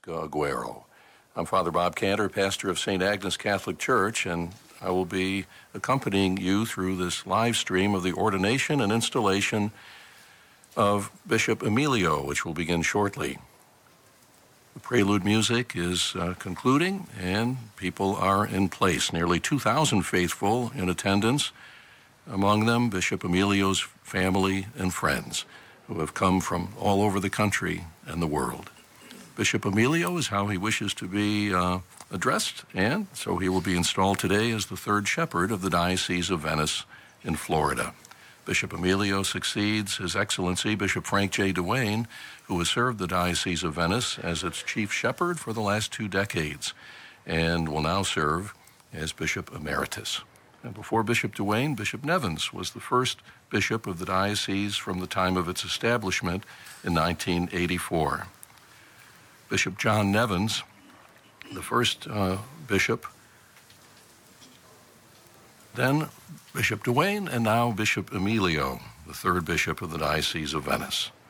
Francesca Aguero. I'm Father Bob Cantor, pastor of St. Agnes Catholic Church, and I will be accompanying you through this live stream of the ordination and installation of Bishop Emilio, which will begin shortly. The prelude music is concluding, and people are in place. Nearly 2,000 faithful in attendance, among them Bishop Emilio's family and friends, who have come from all over the country and the world. Bishop Emilio is how he wishes to be addressed, and so he will be installed today as the third shepherd of the Diocese of Venice in Florida. Bishop Emilio succeeds His Excellency Bishop Frank J. Duane, who has served the Diocese of Venice as its chief shepherd for the last 2 decades, and will now serve as Bishop Emeritus. And before Bishop Duane, Bishop Nevins was the first bishop of the diocese from the time of its establishment in 1984. Bishop John Nevins, the first bishop, then Bishop Duane, and now Bishop Emilio, the third bishop of the Diocese of Venice.